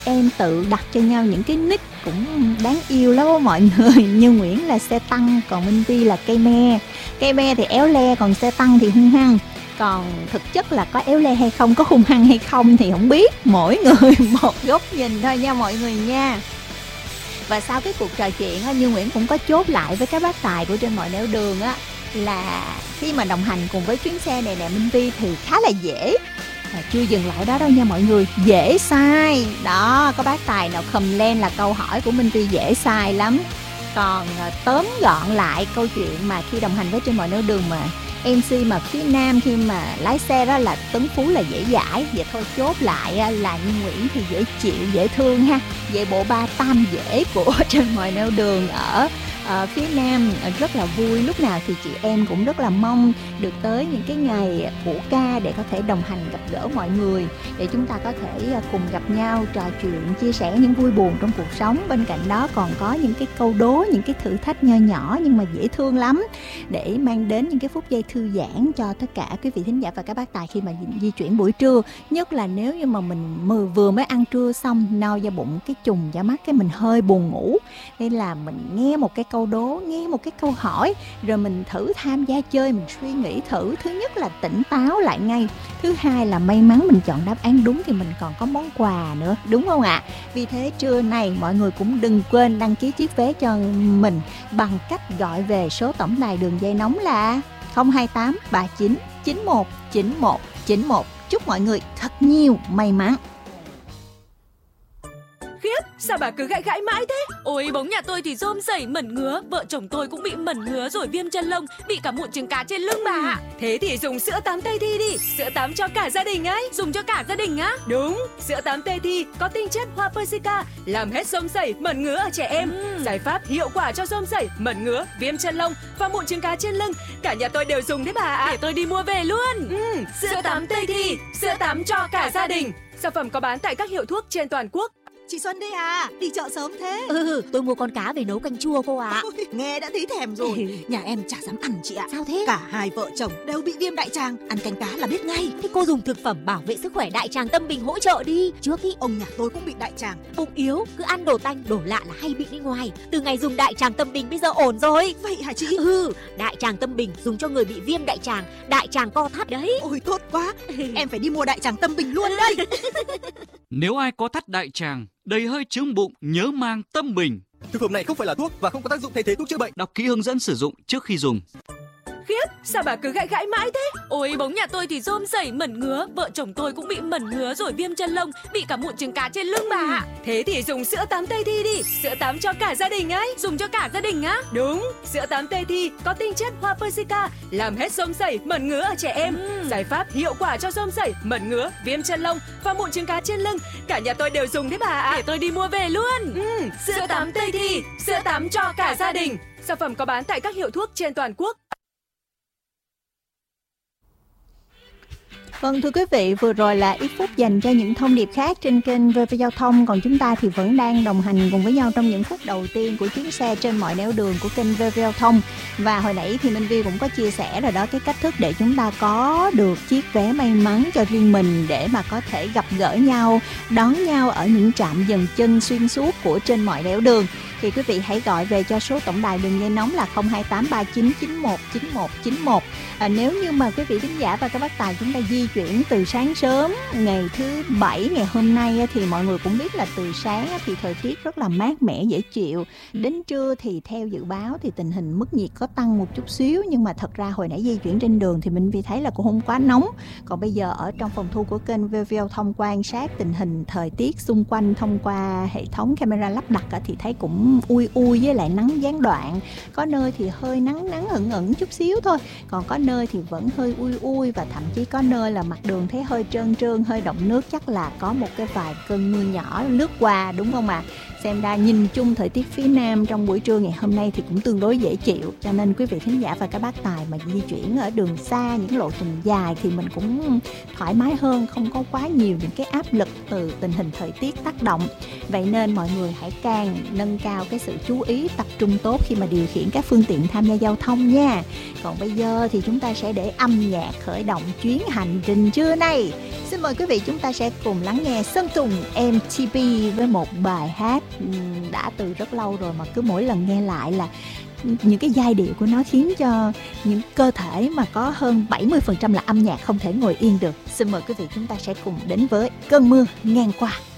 em tự đặt cho nhau những cái nick cũng đáng yêu lắm á mọi người. Như Nguyễn là xe tăng, còn Minh Vi là cây me. Cây me thì éo le, còn xe tăng thì hung hăng. Còn thực chất là có éo le hay không, có hung hăng hay không thì không biết, mỗi người một góc nhìn thôi nha mọi người nha. Và sau cái cuộc trò chuyện á, Như Nguyễn cũng có chốt lại với các bác tài của Trên Mọi Nẻo Đường á, là khi mà đồng hành cùng với chuyến xe này nè Minh Vi thì khá là dễ. Chưa dừng lại đó đâu nha mọi người, dễ sai. Đó, có bác tài nào comment là câu hỏi của Minh Vi dễ sai lắm. Còn tóm gọn lại câu chuyện mà khi đồng hành với Trên Mọi Nẻo Đường mà MC mà phía nam khi mà lái xe đó là Tấn Phú là dễ dãi. Vậy thôi chốt lại là Như Nguyễn thì dễ chịu, dễ thương ha. Vậy bộ ba tam dễ của Trên Mọi Nẻo Đường ở phía nam rất là vui. Lúc nào thì chị em cũng rất là mong được tới những cái ngày của ca để có thể đồng hành gặp gỡ mọi người, để chúng ta có thể cùng gặp nhau trò chuyện, chia sẻ những vui buồn trong cuộc sống. Bên cạnh đó còn có những cái câu đố, những cái thử thách nho nhỏ nhưng mà dễ thương lắm, để mang đến những cái phút giây thư giãn cho tất cả quý vị thính giả và các bác tài khi mà di chuyển buổi trưa. Nhất là nếu như mà mình vừa mới ăn trưa xong, no da bụng, cái trùng da mắt, cái mình hơi buồn ngủ, nên là mình nghe một cái câu đố, nghe một cái câu hỏi, rồi mình thử tham gia chơi, mình suy nghĩ thử. Thứ nhất là tỉnh táo lại ngay, thứ hai là may mắn mình chọn đáp án đúng thì mình còn có món quà nữa, đúng không ạ? Vì thế trưa nay mọi người cũng đừng quên đăng ký chiếc vé cho mình bằng cách gọi về số tổng đài đường dây nóng là 028 39 91 91 91. Chúc mọi người thật nhiều may mắn. Khiếp, sao bà cứ gãi gãi mãi thế? Ôi, bóng nhà tôi thì rôm rẩy mẩn ngứa. Vợ chồng tôi cũng bị mẩn ngứa rồi viêm chân lông, bị cả mụn trứng cá trên lưng bà ạ. Thế thì dùng sữa tắm Tây Thi đi. Sữa tắm cho cả gia đình ấy. Dùng cho cả gia đình á? Đúng, sữa tắm Tây Thi có tinh chất hoa Persica, làm hết rôm rẩy mẩn ngứa ở trẻ em. Giải pháp hiệu quả cho rôm rẩy, mẩn ngứa, viêm chân lông và mụn trứng cá trên lưng. Cả nhà tôi đều dùng đấy bà ạ. Để tôi đi mua về luôn. Sữa tắm Tây Thi, sữa tắm cho cả gia đình. Sản phẩm có bán tại các hiệu thuốc trên toàn quốc. Chị Xuân đây à, đi chợ sớm thế? Tôi mua con cá về nấu canh chua cô ạ. Ôi, nghe đã thấy thèm rồi. Nhà em chả dám ăn chị ạ. Sao thế? Cả hai vợ chồng đều bị viêm đại tràng, ăn canh cá là biết ngay. Thế cô dùng thực phẩm bảo vệ sức khỏe Đại Tràng Tâm Bình hỗ trợ đi. Trước ý ông nhà tôi cũng bị đại tràng. Bụng yếu, cứ ăn đồ tanh, đồ lạ là hay bị đi ngoài. Từ ngày dùng Đại Tràng Tâm Bình bây giờ ổn rồi. Vậy hả chị? Đại Tràng Tâm Bình dùng cho người bị viêm đại tràng, đại tràng co thắt đấy. Ôi tốt quá, em phải đi mua Đại Tràng Tâm Bình luôn đây. Nếu ai có thắt đại tràng, đầy hơi chướng bụng, nhớ mang Tâm Bình. Thực phẩm này không phải là thuốc và không có tác dụng thay thế thuốc chữa bệnh. Đọc kỹ hướng dẫn sử dụng trước khi dùng. Khiếp, sao bà cứ gãi gãi mãi thế? Ôi, bóng nhà tôi thì rôm rẩy mẩn ngứa. Vợ chồng tôi cũng bị mẩn ngứa rồi viêm chân lông, bị cả mụn trứng cá trên lưng bà ạ. Thế thì dùng sữa tắm Tây Thi đi. Sữa tắm cho cả gia đình ấy. Dùng cho cả gia đình á? Đúng, sữa tắm Tây Thi có tinh chất hoa Persica, làm hết rôm rẩy mẩn ngứa ở trẻ em. Giải pháp hiệu quả cho rôm rẩy, mẩn ngứa, viêm chân lông và mụn trứng cá trên lưng. Cả nhà tôi đều dùng đấy bà ạ. Để tôi đi mua về luôn. Sữa tắm Tây Thi, sữa tắm cho cả gia đình. Sản phẩm có bán tại các hiệu thuốc trên toàn quốc. Vâng thưa quý vị, vừa rồi là ít phút dành cho những thông điệp khác trên kênh VV Giao thông. Còn chúng ta thì vẫn đang đồng hành cùng với nhau trong những phút đầu tiên của chuyến xe Trên Mọi Nẻo Đường của kênh VV Giao thông. Và hồi nãy thì Minh Vi cũng có chia sẻ rồi đó, cái cách thức để chúng ta có được chiếc vé may mắn cho riêng mình, để mà có thể gặp gỡ nhau, đón nhau ở những trạm dừng chân xuyên suốt của Trên Mọi Nẻo Đường. Thì quý vị hãy gọi về cho số tổng đài đường dây nóng là 028 39 91 91 91. Nếu như mà quý vị thính giả và các bác tài chúng ta di chuyển từ sáng sớm ngày thứ Bảy ngày hôm nay thì mọi người cũng biết là từ sáng thì thời tiết rất là mát mẻ dễ chịu. Đến trưa thì theo dự báo thì tình hình mức nhiệt có tăng một chút xíu, nhưng mà thật ra hồi nãy di chuyển trên đường thì mình thấy là cũng không quá nóng. Còn bây giờ ở trong phòng thu của kênh VV Giao thông quan sát tình hình thời tiết xung quanh thông qua hệ thống camera lắp đặt thì thấy cũng ui với lại nắng gián đoạn. Có nơi thì hơi nắng ẩn chút xíu thôi, còn có nơi thì vẫn hơi ui và thậm chí có nơi là mặt đường thấy hơi trơn hơi động nước, chắc là có một cái vài cơn mưa nhỏ lướt qua, đúng không ạ? Xem ra nhìn chung thời tiết phía Nam trong buổi trưa ngày hôm nay thì cũng tương đối dễ chịu, cho nên quý vị thính giả và các bác tài mà di chuyển ở đường xa, những lộ trình dài thì mình cũng thoải mái hơn, không có quá nhiều những cái áp lực từ tình hình thời tiết tác động. Vậy nên mọi người hãy càng nâng cao cái sự chú ý, tập trung tốt khi mà điều khiển các phương tiện tham gia giao thông nha. Còn bây giờ thì chúng ta sẽ để âm nhạc khởi động chuyến hành trình trưa nay. Xin mời quý vị chúng ta sẽ cùng lắng nghe Sơn Tùng MTP với một bài hát đã từ rất lâu rồi mà cứ mỗi lần nghe lại là những cái giai điệu của nó khiến cho những cơ thể mà có hơn 70% là âm nhạc không thể ngồi yên được. Xin mời quý vị chúng ta sẽ cùng đến với Cơn mưa ngang qua.